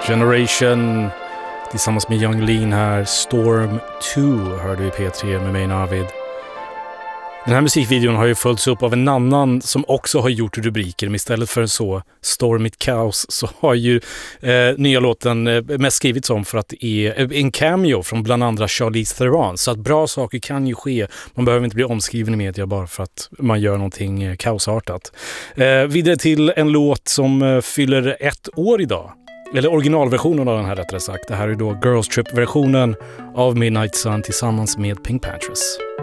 Generation tillsammans med Yung Lean här. Storm 2 hörde vi P3 med mig Navid. Den här musikvideon har ju följts upp av en annan som också har gjort rubriker, men istället för så Stormigt kaos så har ju nya låten mest skrivits om för att det är en cameo från bland andra Charlize Theron, så att bra saker kan ju ske. Man behöver inte bli omskriven i media bara för att man gör någonting kaosartat. Vidare till en låt som fyller 1 år idag. Eller originalversionen av den här rättare sagt. Det här är då Girls Trip-versionen av Midnight Sun tillsammans med Pink Panthers.